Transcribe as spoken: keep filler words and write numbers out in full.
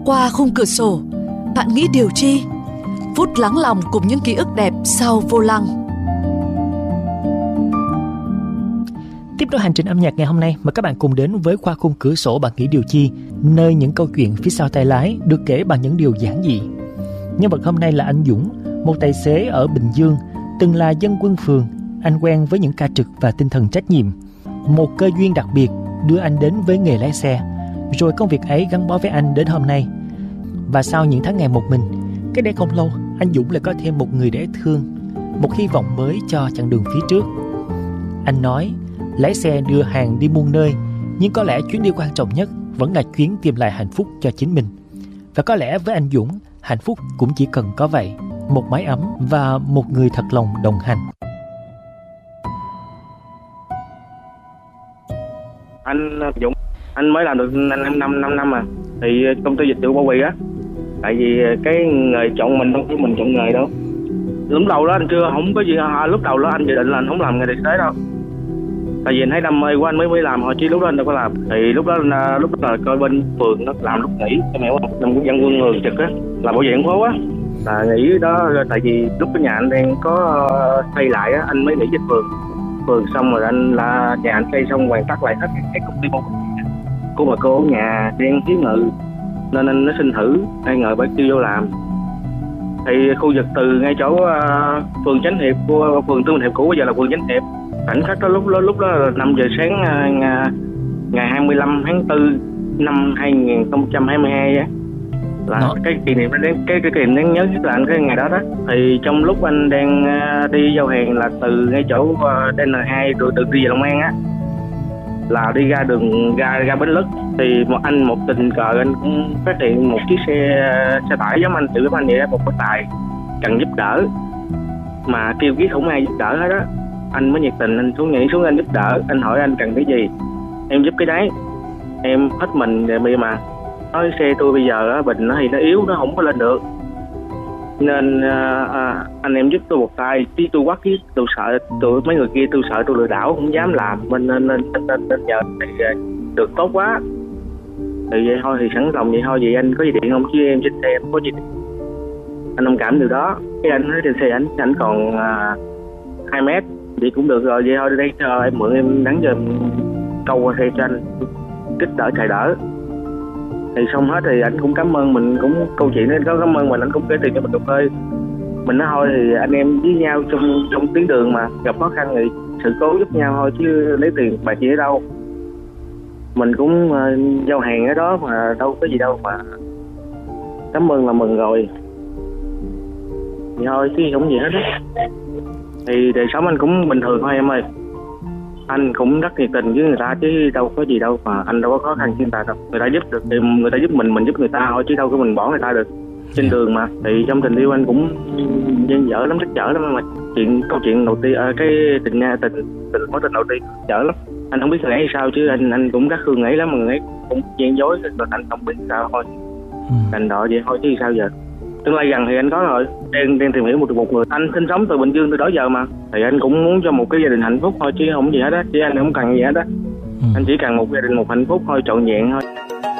Qua khung cửa sổ, bạn nghĩ điều chi? Phút lắng lòng cùng những ký ức đẹp sau vô lăng. Tiếp nối hành trình âm nhạc ngày hôm nay, mời các bạn cùng đến với Qua khung cửa sổ bạn nghĩ điều chi, nơi những câu chuyện phía sau tay lái được kể bằng những điều giản dị. Nhân vật hôm nay là anh Dũng, một tài xế ở Bình Dương, từng là dân quân phường. Anh quen với những ca trực và tinh thần trách nhiệm. Một cơ duyên đặc biệt đưa anh đến với nghề lái xe, rồi công việc ấy gắn bó với anh đến hôm nay. Và sau những tháng ngày một mình, cách đây không lâu, anh Dũng lại có thêm một người để thương, một hy vọng mới cho chặng đường phía trước. Anh nói, lái xe đưa hàng đi muôn nơi, nhưng có lẽ chuyến đi quan trọng nhất vẫn là chuyến tìm lại hạnh phúc cho chính mình. Và có lẽ với anh Dũng, hạnh phúc cũng chỉ cần có vậy, một mái ấm và một người thật lòng đồng hành. Anh Dũng, anh mới làm được anh em năm năm năm à. Thì công ty dịch vụ bao bì á, tại vì cái nghề chọn mình đâu, chứ mình chọn nghề đâu. Lúc đầu đó anh chưa không có gì, lúc đầu đó anh dự định là anh không làm nghề tài xế đâu. Tại vì anh thấy đam mê của anh mới mới làm thôi, chứ lúc đó anh đâu có làm. Thì lúc đó lúc đó là coi bên phường nó làm lúc nghỉ, em hiểu không? Làm dân quân người trực á, làm bảo vệ phố á, là nghỉ đó. Tại vì lúc cái nhà anh đang có xây lại á, anh mới nghỉ dịch phường. Phường xong rồi anh là nhà anh xây xong hoàn tất lại hết cái công ty bao bì. Cô mà cô ở nhà đang thiếu ngự nên anh nó xin thử, ai ngờ bác kêu vô làm. Thì khu vực từ ngay chỗ uh, phường Chánh Hiệp của phường Tương Bình Hiệp cũ bây giờ là phường Chánh Hiệp. Cảnh sát đó lúc đó, lúc đó là năm giờ sáng uh, ngày hai mươi lăm tháng tư năm hai nghìn không trăm hai mươi hai á, là đó. cái kỷ niệm đến cái cái kỷ niệm đáng nhớ nhất là anh cái ngày đó đó. Thì trong lúc anh đang uh, đi giao hàng là từ ngay chỗ uh, đê en hai rồi từ đi về Long An á, là đi ra đường ra ra Bến Lức, thì một anh một tình cờ anh cũng phát hiện một chiếc xe xe tải giống anh, tự giống anh vậy đó, một cái tài cần giúp đỡ mà kêu biết không ai giúp đỡ hết đó. Anh mới nhiệt tình anh xuống nhảy xuống anh giúp đỡ. Anh hỏi anh cần cái gì em giúp cái đấy, em hết mình rồi mà nói xe tôi bây giờ á, bình nó thì nó yếu, nó không có lên được, nên uh, uh, anh em giúp tôi một tay, chứ tôi quát chứ tôi sợ tụi mấy người kia, tôi sợ tôi lừa đảo không dám làm, nên nên nên nên, nên, nên nhờ thì được tốt quá. Thì vậy thôi, thì sẵn lòng vậy thôi, vậy anh có gì điện không chứ em trên xe em có gì điện. Anh thông cảm điều đó. Cái anh nói trên xe anh anh còn uh, hai mét vậy cũng được rồi, vậy thôi đi đây cho em mượn em nắng cho em câu qua xe cho anh kích đỡ chạy đỡ. Thì xong hết thì anh cũng cảm ơn mình, cũng câu chuyện đó có cảm ơn mình, anh cũng kể tiền cho mình cà phê. Mình nói thôi thì anh em với nhau trong trong tuyến đường mà gặp khó khăn thì sự cố giúp nhau thôi, chứ lấy tiền bà chị ở đâu. Mình cũng uh, giao hàng ở đó mà đâu có gì đâu mà cảm ơn là mừng rồi. Thì thôi chứ không gì hết á. Thì đời sống anh cũng bình thường thôi em ơi. Anh cũng rất nhiệt tình với người ta chứ đâu có gì đâu mà anh đâu có khó khăn với người ta đâu. Người ta giúp được thì người ta giúp mình, mình giúp người ta thôi chứ đâu có mình bỏ người ta được. Trên đường mà. Thì trong tình yêu anh cũng dang dở lắm, rất dở lắm mà. Chuyện câu chuyện đầu tiên à, cái tình nha tình tình mối tình đầu tiên dở lắm. Anh không biết người ấy sao chứ anh anh cũng rất thương người ấy lắm mà người ấy cũng gian dối rồi anh không biết sao thôi. Đành đọ vậy thôi chứ sao giờ. Tương lai gần thì anh có rồi, đang đang tìm hiểu một một người. Anh sinh sống từ Bình Dương từ đó giờ mà, thì anh cũng muốn cho một cái gia đình hạnh phúc thôi chứ không gì hết á, chứ anh không cần gì hết á. Ừ. Anh chỉ cần một gia đình một hạnh phúc thôi, trọn vẹn thôi.